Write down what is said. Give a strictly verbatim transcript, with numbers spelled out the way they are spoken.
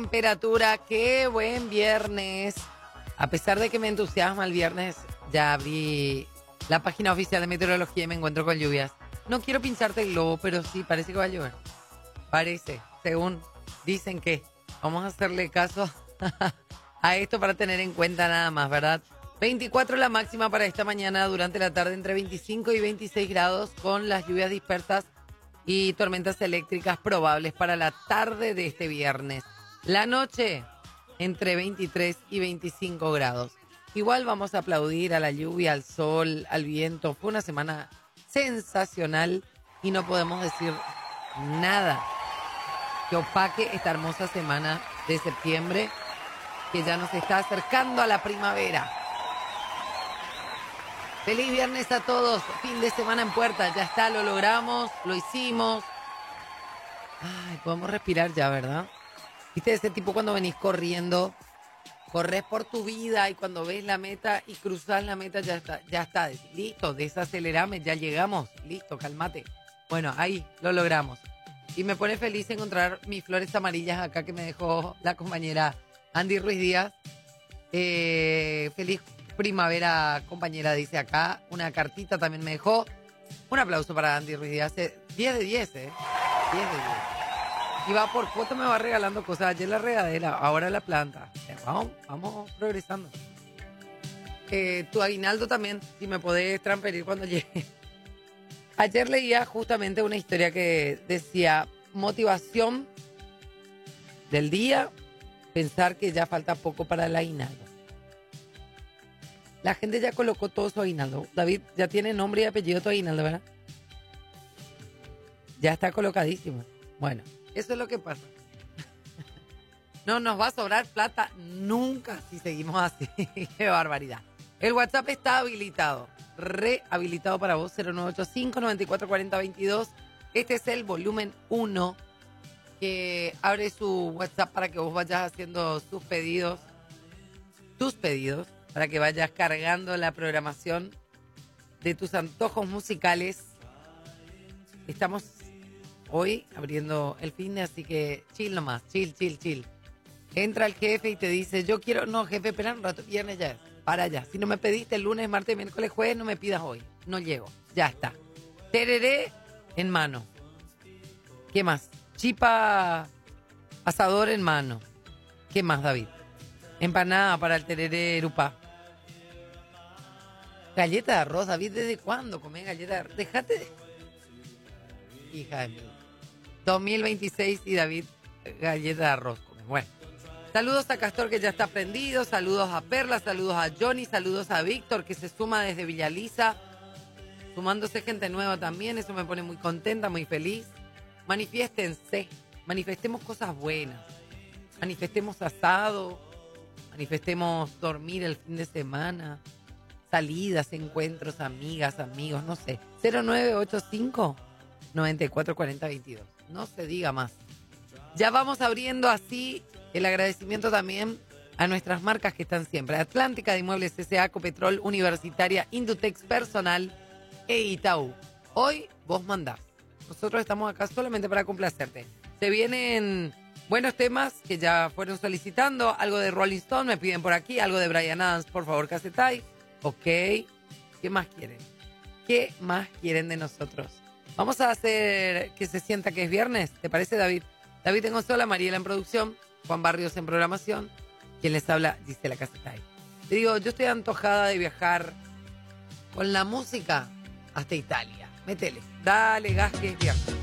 Temperatura, qué buen viernes. A pesar de que me entusiasma el viernes, ya abrí la página oficial de meteorología y me encuentro con lluvias. No quiero pincharte el globo, pero sí, parece que va a llover. Parece, según dicen que. Vamos a hacerle caso a esto para tener en cuenta nada más, ¿verdad? veinticuatro la máxima para esta mañana, durante la tarde entre veinticinco y veintiséis grados, con las lluvias dispersas y tormentas eléctricas probables para la tarde de este viernes. La noche entre veintitrés y veinticinco grados. Igual vamos a aplaudir a la lluvia, al sol, al viento. Fue una semana sensacional y no podemos decir nada que opaque esta hermosa semana de septiembre, que ya nos está acercando a la primavera. Feliz viernes a todos, fin de semana en puerta, ya está, lo logramos, lo hicimos. Ay, podemos respirar ya, ¿verdad? ¿Viste ese tipo cuando venís corriendo, corres por tu vida y cuando ves la meta y cruzas la meta ya está, ya está, listo, desacelerame, ya llegamos, listo, cálmate. Bueno, ahí lo logramos. Y me pone feliz encontrar mis flores amarillas acá que me dejó la compañera Andy Ruiz Díaz. Eh, feliz primavera, compañera, dice acá. Una cartita también me dejó. Un aplauso para Andy Ruiz Díaz. diez de diez, ¿eh? diez de diez. Y va por foto, me va regalando cosas. Ayer la regadera, ahora la planta. Eh, vamos, vamos progresando. Eh, tu aguinaldo también, si me podés transferir cuando llegue. Ayer leía justamente una historia que decía: motivación del día, pensar que ya falta poco para el aguinaldo. La gente ya colocó todo su aguinaldo. David, ya tiene nombre y apellido tu aguinaldo, ¿verdad? Ya está colocadísimo. Bueno, eso es lo que pasa. No nos va a sobrar plata nunca si seguimos así. Qué barbaridad. El WhatsApp está habilitado. Rehabilitado para vos, cero nueve ocho cinco, nueve cuatro cuatro cero, veintidós. Este es el volumen uno, que abre su WhatsApp para que vos vayas haciendo sus pedidos, tus pedidos, para que vayas cargando la programación de tus antojos musicales. Estamos hoy abriendo el fin de, así que chill nomás, chill, chill, chill. Entra el jefe y te dice: yo quiero, no jefe, espera un rato, viernes ya es. Para allá. Si no me pediste el lunes, martes, miércoles, jueves, no me pidas hoy. No llego. Ya está. Tereré en mano. ¿Qué más? Chipa asador en mano. ¿Qué más, David? Empanada para el tereré erupá. Galleta de arroz, David. ¿Desde cuándo comés galleta de arroz? Déjate de... Hija de mí. dos mil veintiséis y David, galleta de arroz come. Bueno. Saludos a Castor, que ya está prendido, saludos a Perla, saludos a Johnny, saludos a Víctor, que se suma desde Villaliza, sumándose gente nueva también, eso me pone muy contenta, muy feliz. Manifiéstense, manifestemos cosas buenas, manifestemos asado, manifestemos dormir el fin de semana, salidas, encuentros, amigas, amigos, no sé. cero nueve ocho cinco, nueve cuatro cuatro cero, veintidós, no se diga más. Ya vamos abriendo así el agradecimiento también a nuestras marcas que están siempre: Atlántica de Inmuebles S A, Copetrol, Universitaria, Indutex Personal e Itaú. Hoy vos mandás. Nosotros estamos acá solamente para complacerte. Se vienen buenos temas que ya fueron solicitando. Algo de Rolling Stone me piden por aquí, algo de Bryan Adams, por favor, Casetay. Ok. ¿Qué más quieren? ¿Qué más quieren de nosotros? Vamos a hacer que se sienta que es viernes. ¿Te parece, David? David en consola, Mariela en producción, Juan Barrios en programación. Quien les habla, Gisela Casetay. Te digo, yo estoy antojada de viajar con la música hasta Italia. Métele, dale gas que es viernes.